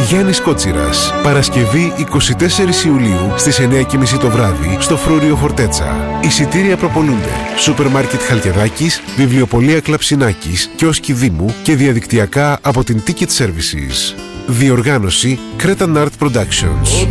Γιάννης Κότσιρας. Παρασκευή 24 Ιουλίου στις 9:30 το βράδυ στο Φρούριο Φορτέτσα. Εισιτήρια προπολούνται. Σούπερ Μάρκετ Χαλκιδάκης, Βιβλιοπωλεία Κλαψινάκης, Κιόσκι Δήμου και διαδικτυακά από την Ticket Services. Διοργάνωση Cretan Art Productions.